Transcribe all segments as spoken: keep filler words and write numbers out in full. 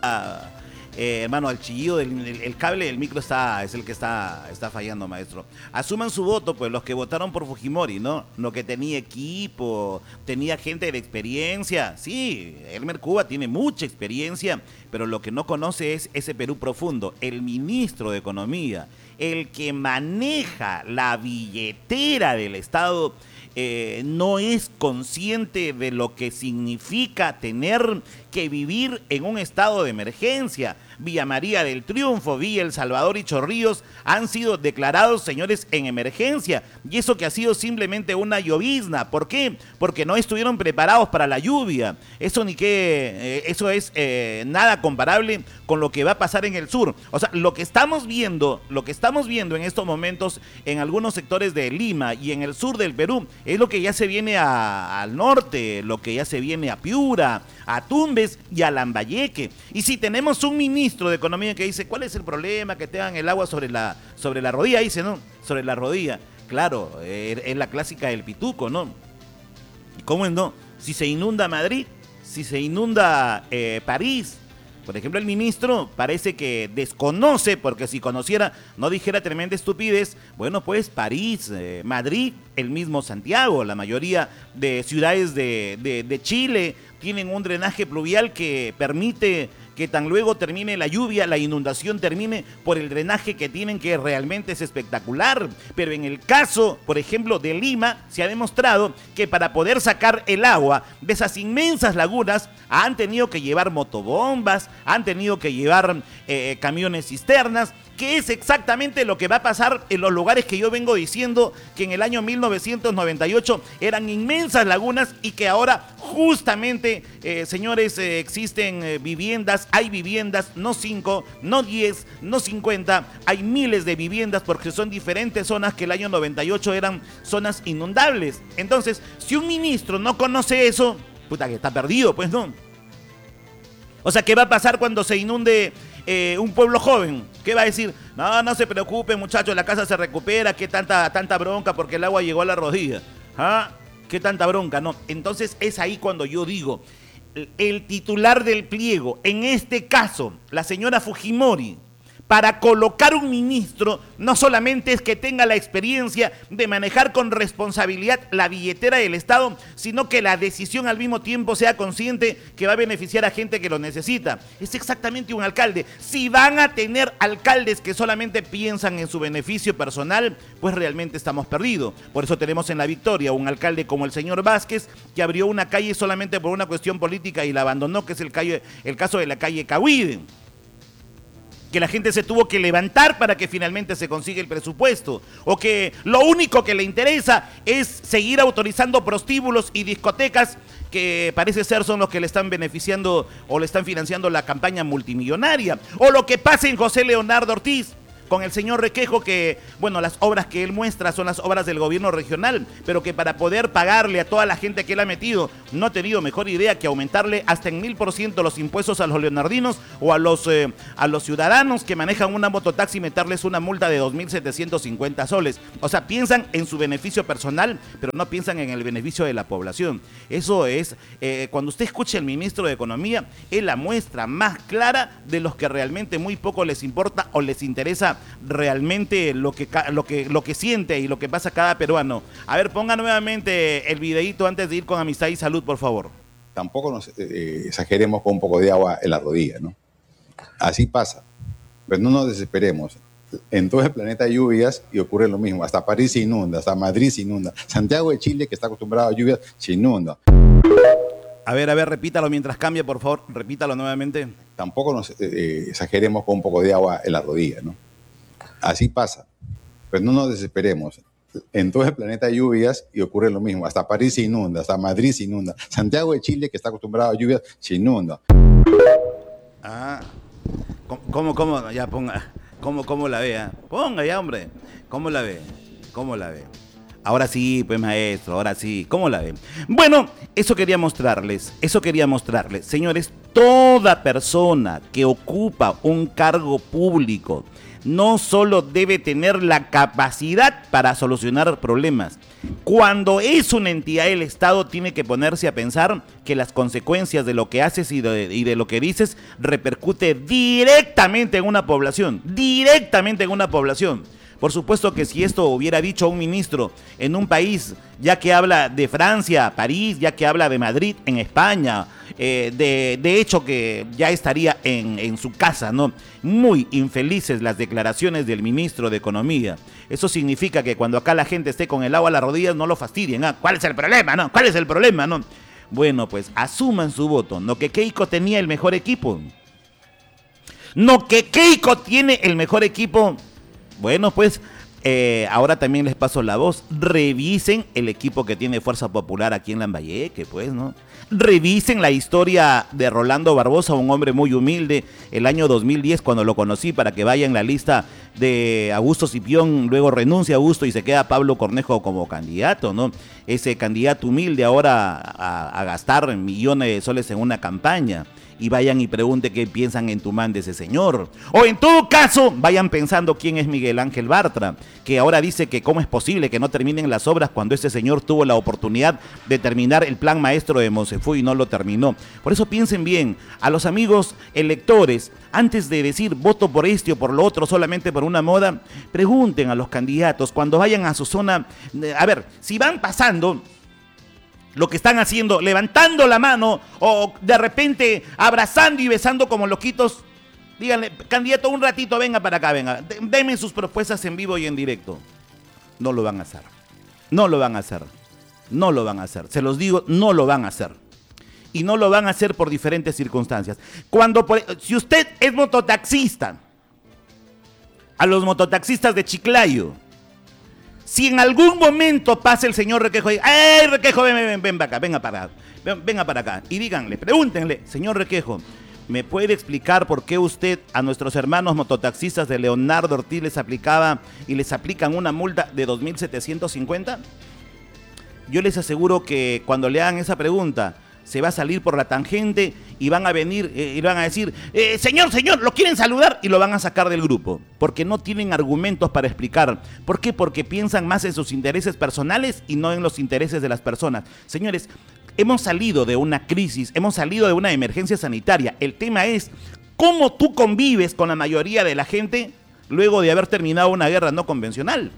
Ah, eh, hermano, al chillido del el, el cable del micro está, es el que está, está fallando, maestro. Asuman su voto, pues, los que votaron por Fujimori, ¿no? Lo que tenía equipo, tenía gente de experiencia. Sí, Elmer Cuba tiene mucha experiencia, pero lo que no conoce es ese Perú profundo. El ministro de Economía, el que maneja la billetera del Estado, eh, no es consciente de lo que significa tener que vivir en un estado de emergencia. Villa María del Triunfo, Villa El Salvador y Chorrillos han sido declarados, señores, en emergencia. Y eso que ha sido simplemente una llovizna. ¿Por qué? Porque no estuvieron preparados para la lluvia. Eso ni que, eh, eso es eh, nada comparable con lo que va a pasar en el sur. O sea, lo que estamos viendo, lo que estamos viendo en estos momentos en algunos sectores de Lima y en el sur del Perú, es lo que ya se viene a, al norte, lo que ya se viene a Piura, a Tumbes y a Lambayeque. Y si tenemos un ministro de Economía que dice, ¿cuál es el problema? Que tengan el agua sobre la, sobre la rodilla, dice, ¿no? Sobre la rodilla. Claro, es, es la clásica del pituco, ¿no? ¿Y cómo es, no? Si se inunda Madrid, si se inunda eh, París. Por ejemplo, el ministro parece que desconoce, porque si conociera, no dijera tremenda estupidez. Bueno, pues París, eh, Madrid, el mismo Santiago, la mayoría de ciudades de, de, de Chile tienen un drenaje pluvial que permite que tan luego termine la lluvia, la inundación termine por el drenaje que tienen, que realmente es espectacular. Pero en el caso, por ejemplo, de Lima, se ha demostrado que para poder sacar el agua de esas inmensas lagunas han tenido que llevar motobombas, han tenido que llevar eh, camiones cisternas, que es exactamente lo que va a pasar en los lugares que yo vengo diciendo que en el año mil novecientos noventa y ocho eran inmensas lagunas y que ahora justamente, eh, señores, eh, existen eh, viviendas, hay viviendas, no cinco, no diez, no cincuenta, hay miles de viviendas porque son diferentes zonas que el año noventa y ocho eran zonas inundables. Entonces, si un ministro no conoce eso, puta que está perdido, pues no. O sea, ¿qué va a pasar cuando se inunde eh, un pueblo joven? ¿Qué va a decir? No, no se preocupen, muchachos, la casa se recupera, ¿qué tanta, tanta bronca porque el agua llegó a la rodilla? ¿Ah? ¿Qué tanta bronca? No. Entonces es ahí cuando yo digo, el titular del pliego, en este caso, la señora Fujimori, para colocar un ministro, no solamente es que tenga la experiencia de manejar con responsabilidad la billetera del Estado, sino que la decisión al mismo tiempo sea consciente que va a beneficiar a gente que lo necesita. Es exactamente un alcalde. Si van a tener alcaldes que solamente piensan en su beneficio personal, pues realmente estamos perdidos. Por eso tenemos en La Victoria un alcalde como el señor Vázquez, que abrió una calle solamente por una cuestión política y la abandonó, que es el, calle, el caso de la calle Cahuide, que la gente se tuvo que levantar para que finalmente se consiga el presupuesto, o que lo único que le interesa es seguir autorizando prostíbulos y discotecas que parece ser son los que le están beneficiando o le están financiando la campaña multimillonaria, o lo que pasa en José Leonardo Ortiz con el señor Requejo, que, bueno, las obras que él muestra son las obras del gobierno regional, pero que para poder pagarle a toda la gente que él ha metido, no ha tenido mejor idea que aumentarle hasta en mil por ciento los impuestos a los leonardinos o a los, eh, a los ciudadanos que manejan una mototaxi y meterles una multa de dos mil setecientos cincuenta soles. O sea, piensan en su beneficio personal, pero no piensan en el beneficio de la población. Eso es, eh, cuando usted escuche al ministro de Economía, es la muestra más clara de los que realmente muy poco les importa o les interesa realmente lo que, lo que, lo que siente y lo que pasa cada peruano. A ver, ponga nuevamente el videíto antes de ir con Amistad y Salud, por favor. Tampoco nos eh, exageremos con un poco de agua en la rodilla, ¿no? Así pasa. Pero no nos desesperemos. En todo el planeta hay lluvias y ocurre lo mismo. Hasta París se inunda, hasta Madrid se inunda. Santiago de Chile, que está acostumbrado a lluvias, se inunda. A ver, a ver, repítalo mientras cambia, por favor. Repítalo nuevamente. Tampoco nos eh, exageremos con un poco de agua en la rodilla, ¿no? Así pasa. Pero no nos desesperemos. En todo el planeta hay lluvias y ocurre lo mismo. Hasta París se inunda, hasta Madrid se inunda. Santiago de Chile, que está acostumbrado a lluvias, se inunda. Ah, ¿cómo, cómo? Ya ponga. ¿Cómo, cómo la ve? ¿Eh? Ponga ya, hombre. ¿Cómo la ve? ¿Cómo la ve? Ahora sí, pues maestro, ahora sí. ¿Cómo la ve? Bueno, eso quería mostrarles, eso quería mostrarles. Señores, Toda persona que ocupa un cargo público no solo debe tener la capacidad para solucionar problemas. Cuando es una entidad del Estado, tiene que ponerse a pensar que las consecuencias de lo que haces y de, y de lo que dices repercute directamente en una población, directamente en una población. Por supuesto que si esto hubiera dicho un ministro en un país, ya que habla de Francia, París, ya que habla de Madrid, en España, eh, de, de hecho que ya estaría en, en su casa, ¿no? Muy infelices las declaraciones del ministro de Economía. Eso significa que cuando acá la gente esté con el agua a las rodillas, no lo fastidien. ¿Ah? ¿Cuál es el problema, no? ¿Cuál es el problema, no? Bueno, pues asuman su voto. No que Keiko tenía el mejor equipo. No que Keiko tiene el mejor equipo. Bueno, pues eh, ahora también les paso la voz. Revisen el equipo que tiene Fuerza Popular aquí en Lambayeque, pues, ¿no? Revisen la historia de Rolando Barbosa, un hombre muy humilde, el año dos mil diez cuando lo conocí, para que vaya en la lista de Augusto Cipión, luego renuncia Augusto y se queda Pablo Cornejo como candidato, ¿no? Ese candidato humilde ahora a, a gastar millones de soles en una campaña. Y vayan y pregunten qué piensan en Tumán de ese señor. O en todo caso, vayan pensando quién es Miguel Ángel Bartra, que ahora dice que cómo es posible que no terminen las obras cuando este señor tuvo la oportunidad de terminar el plan maestro de Monsefu y no lo terminó. Por eso piensen bien, a los amigos electores, antes de decir voto por este o por lo otro solamente por una moda, pregunten a los candidatos cuando vayan a su zona. A ver, si van pasando lo que están haciendo, levantando la mano o de repente abrazando y besando como loquitos, díganle, candidato, un ratito, venga para acá, venga, denme sus propuestas en vivo y en directo. No lo van a hacer, no lo van a hacer, no lo van a hacer, se los digo, no lo van a hacer. Y no lo van a hacer por diferentes circunstancias. Cuando, por, si usted es mototaxista, a los mototaxistas de Chiclayo, si en algún momento pasa el señor Requejo y dice, ¡ay, Requejo, ven, ven, ven para acá, venga para acá, ven, venga para acá! Y díganle, pregúntenle, señor Requejo, ¿me puede explicar por qué usted a nuestros hermanos mototaxistas de Leonardo Ortiz les aplicaba y les aplican una multa de dos mil setecientos cincuenta? Yo les aseguro que cuando le hagan esa pregunta, se va a salir por la tangente y van a venir eh, y van a decir, eh, señor, señor, ¿lo quieren saludar? Y lo van a sacar del grupo, porque no tienen argumentos para explicar. ¿Por qué? Porque piensan más en sus intereses personales y no en los intereses de las personas. Señores, hemos salido de una crisis, hemos salido de una emergencia sanitaria. El tema es cómo tú convives con la mayoría de la gente luego de haber terminado una guerra no convencional.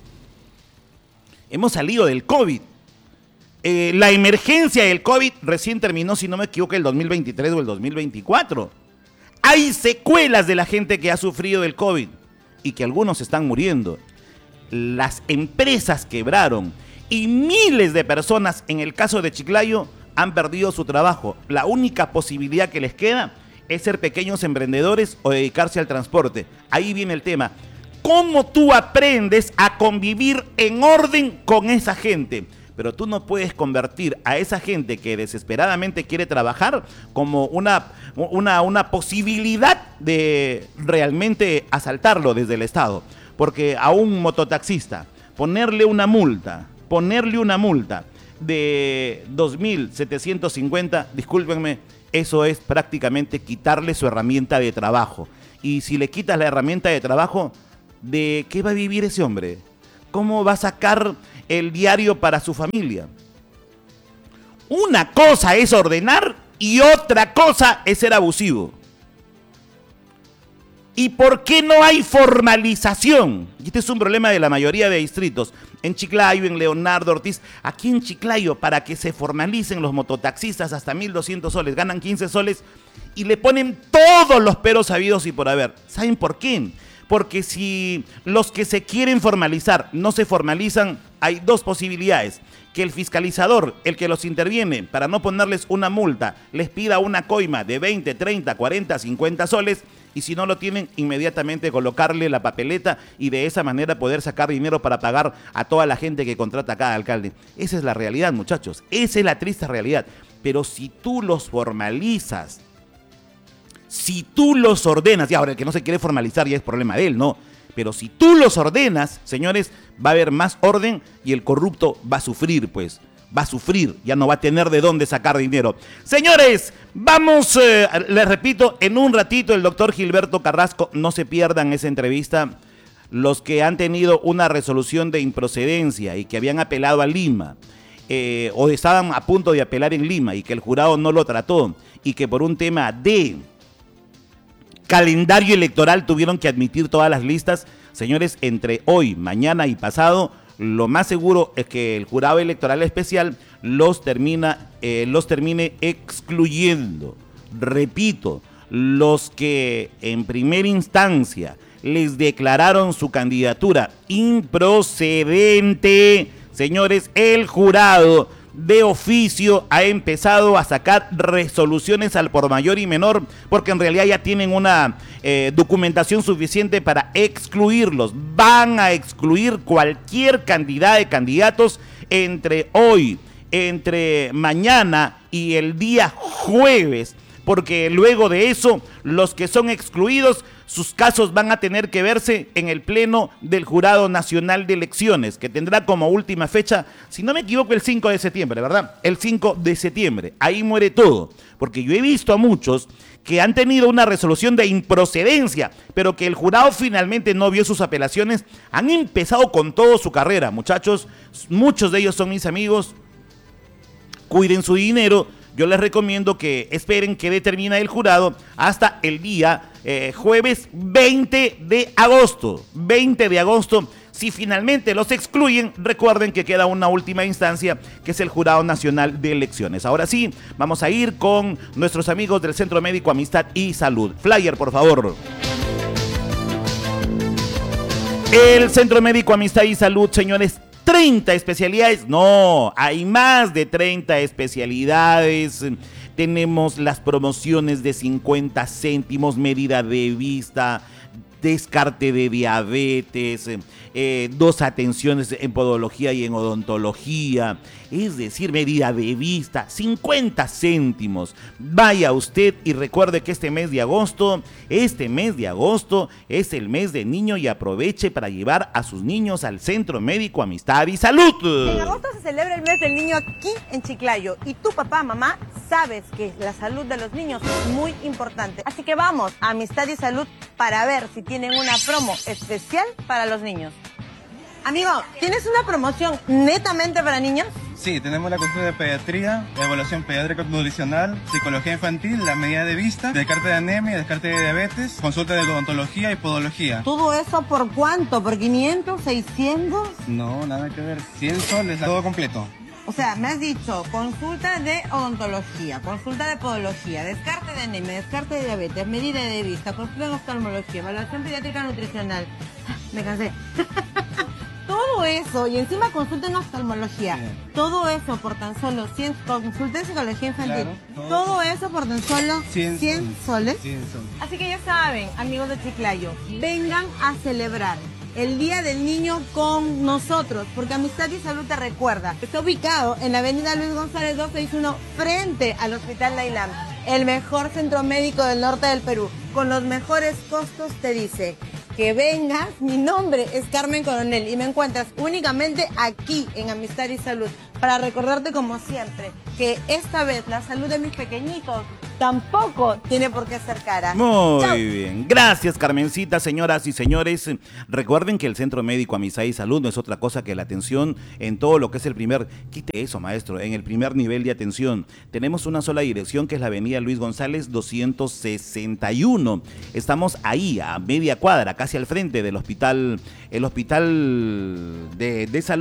Hemos salido del COVID. Eh, la emergencia del COVID recién terminó, si no me equivoco, el dos mil veintitrés o el dos mil veinticuatro. Hay secuelas de la gente que ha sufrido del COVID y que algunos están muriendo. Las empresas quebraron y miles de personas, en el caso de Chiclayo, han perdido su trabajo. La única posibilidad que les queda es ser pequeños emprendedores o dedicarse al transporte. Ahí viene el tema. ¿Cómo tú aprendes a convivir en orden con esa gente? Pero tú no puedes convertir a esa gente que desesperadamente quiere trabajar como una, una, una posibilidad de realmente asaltarlo desde el Estado. Porque a un mototaxista, ponerle una multa, ponerle una multa de dos mil setecientos cincuenta, discúlpenme, eso es prácticamente quitarle su herramienta de trabajo. Y si le quitas la herramienta de trabajo, ¿de qué va a vivir ese hombre? ¿Cómo va a sacar el diario para su familia? Una cosa es ordenar y otra cosa es ser abusivo. ¿Y por qué no hay formalización? Y este es un problema de la mayoría de distritos. En Chiclayo, en Leonardo Ortiz, aquí en Chiclayo, para que se formalicen los mototaxistas hasta mil doscientos soles, ganan quince soles y le ponen todos los peros habidos y por haber. ¿Saben por qué? Porque si los que se quieren formalizar no se formalizan, hay dos posibilidades. Que el fiscalizador, el que los interviene para no ponerles una multa, les pida una coima de veinte, treinta, cuarenta, cincuenta soles, y si no lo tienen, inmediatamente colocarle la papeleta y de esa manera poder sacar dinero para pagar a toda la gente que contrata a cada alcalde. Esa es la realidad, muchachos. Esa es la triste realidad. Pero si tú los formalizas, si tú los ordenas, y ahora el que no se quiere formalizar ya es problema de él, ¿no? Pero si tú los ordenas, señores, va a haber más orden y el corrupto va a sufrir, pues. va a sufrir, ya no va a tener de dónde sacar dinero. Señores, vamos, eh, les repito, en un ratito el doctor Gilberto Carrasco, no se pierdan esa entrevista. Los que han tenido una resolución de improcedencia y que habían apelado a Lima, eh, o estaban a punto de apelar en Lima y que el jurado no lo trató, y que por un tema de calendario electoral tuvieron que admitir todas las listas, señores, entre hoy, mañana y pasado, lo más seguro es que el jurado electoral especial los termina, eh, los termine excluyendo. Repito, los que en primera instancia les declararon su candidatura improcedente, señores, el jurado de oficio ha empezado a sacar resoluciones al por mayor y menor, porque en realidad ya tienen una eh, documentación suficiente para excluirlos. Van a excluir cualquier cantidad de candidatos entre hoy, entre mañana y el día jueves, porque luego de eso, los que son excluidos, sus casos van a tener que verse en el Pleno del Jurado Nacional de Elecciones, que tendrá como última fecha, si no me equivoco, el cinco de septiembre, ¿verdad? El cinco de septiembre. Ahí muere todo, porque yo he visto a muchos que han tenido una resolución de improcedencia, pero que el jurado finalmente no vio sus apelaciones, han empezado con toda su carrera. Muchachos, muchos de ellos son mis amigos, cuiden su dinero. Yo les recomiendo que esperen que determina el jurado hasta el día eh, jueves veinte de agosto. veinte de agosto, si finalmente los excluyen, recuerden que queda una última instancia, que es el Jurado Nacional de Elecciones. Ahora sí, vamos a ir con nuestros amigos del Centro Médico Amistad y Salud. Flyer, por favor. El Centro Médico Amistad y Salud, señores, treinta especialidades, no, hay más de treinta especialidades. Tenemos las promociones de cincuenta céntimos, medida de vista, descarte de diabetes, eh, dos atenciones en podología y en odontología, es decir, medida de vista, cincuenta céntimos. Vaya usted y recuerde que este mes de agosto, este mes de agosto es el mes de niño y aproveche para llevar a sus niños al Centro Médico Amistad y Salud. En agosto se celebra el mes del niño aquí en Chiclayo y tu papá, mamá, sabes que la salud de los niños es muy importante. Así que vamos a Amistad y Salud para ver si tienen una promo especial para los niños. Amigo, ¿tienes una promoción netamente para niños? Sí, tenemos la consulta de pediatría, evaluación pediátrica nutricional, psicología infantil, la medida de vista, descarte de anemia, descarte de diabetes, consulta de odontología y podología. ¿Todo eso por cuánto? ¿Por quinientos, seiscientos? No, nada que ver. cien soles, todo completo. O sea, me has dicho consulta de odontología, consulta de podología, descarte de anemia, descarte de diabetes, medida de vista, consulta de oftalmología, evaluación pediátrica nutricional. Me cansé. Todo eso, y encima consulta en oftalmología. Bien. Todo eso por tan solo cien, consulta en psicología infantil. Claro, todo, todo eso por tan solo cien, cien soles. cien soles. Así que ya saben, amigos de Chiclayo, vengan a celebrar el Día del Niño con nosotros, porque Amistad y Salud te recuerda. Está ubicado en la avenida Luis González doscientos sesenta y uno, frente al Hospital Nailam, el mejor centro médico del norte del Perú, con los mejores costos. Te dice que vengas. Mi nombre es Carmen Coronel y me encuentras únicamente aquí en Amistad y Salud para recordarte, como siempre, que esta vez la salud de mis pequeñitos tampoco tiene por qué ser cara. Muy ¡Chao! bien. Gracias, Carmencita, señoras y señores. Recuerden que el Centro Médico Amistad y Salud no es otra cosa que la atención en todo lo que es el primer, quite eso, maestro, en el primer nivel de atención. Tenemos una sola dirección, que es la avenida Luis González doscientos sesenta y uno. Estamos ahí, a media cuadra, casi al frente del hospital, el hospital de, de salud.